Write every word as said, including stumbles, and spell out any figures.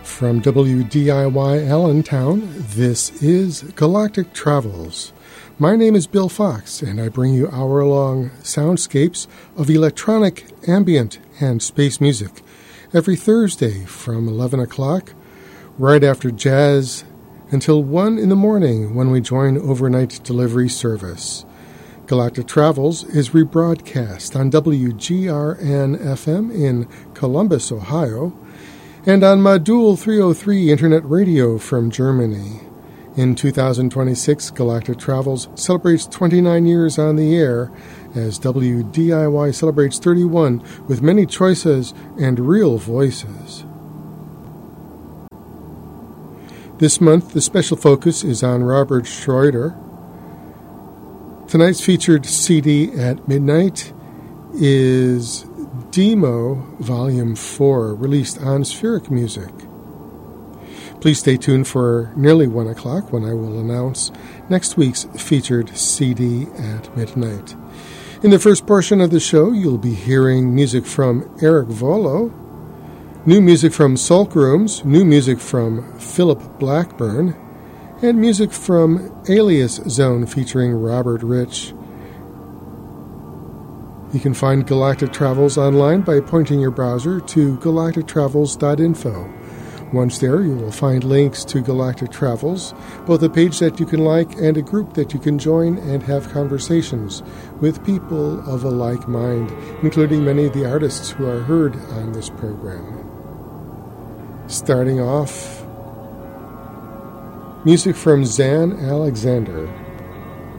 From W D I Y Allentown, this is Galactic Travels. My name is Bill Fox, and I bring you hour-long soundscapes of electronic, ambient, and space music every Thursday from eleven o'clock, right after jazz, until one in the morning when we join overnight delivery service. Galactic Travels is rebroadcast on W G R N F M in Columbus, Ohio, and on Modul three oh three Internet Radio from Germany. In two thousand twenty-six, Galactic Travels celebrates twenty-nine years on the air as W D I Y celebrates thirty-one with many choices and real voices. This month, the special focus is on Robert Schroeder. Tonight's featured C D at midnight is Demo Volume four, released on Spheric Music. Please stay tuned for nearly one o'clock when I will announce next week's featured C D at midnight. In the first portion of the show, you'll be hearing music from Eric Volo, new music from Sulk Rooms, new music from Philip Blackburn, and music from Alias Zone featuring Robert Rich. You can find Galactic Travels online by pointing your browser to galactic travels dot info. Once there, you will find links to Galactic Travels, both a page that you can like and a group that you can join and have conversations with people of a like mind, including many of the artists who are heard on this program. Starting off, music from Zan Alexander.